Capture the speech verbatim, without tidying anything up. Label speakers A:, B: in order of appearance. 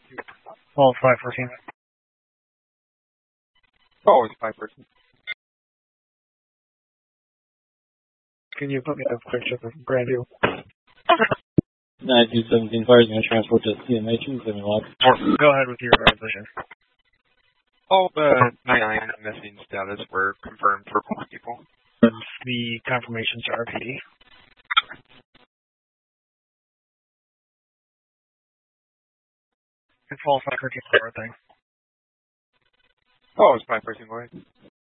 A: Well, five fourteen.
B: Oh, it's five fourteen.
A: Can you put me up quick check of Grandview?
C: nine two seventeen fire is going to transport to C M H and seven log.
A: Go ahead with your position.
B: Oh, the nine nine missing status were confirmed for both people.
A: The confirmations are R P D. It's all five fourteen for thing.
B: Oh, it's five fourteen, go ahead.